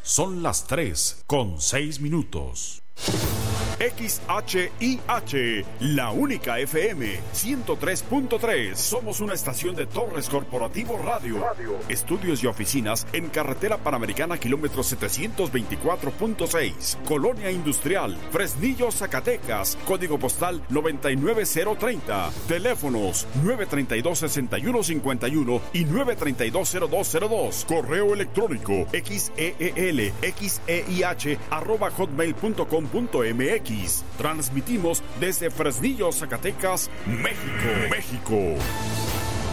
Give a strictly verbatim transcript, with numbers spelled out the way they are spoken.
Son las tres con seis minutos. X H I H, la única F M, ciento tres punto tres. Somos una estación de Torres Corporativo Radio. Radio. Estudios y oficinas en Carretera Panamericana, kilómetro setecientos veinticuatro punto seis. Colonia Industrial, Fresnillo, Zacatecas. Código postal noventa y nueve cero treinta. Teléfonos nueve treinta y dos, sesenta y uno cincuenta y uno y nueve treinta y dos, cero dos cero dos. Correo electrónico xeel, xeih, arroba hotmail punto com punto mx. Transmitimos desde Fresnillo, Zacatecas, México, México.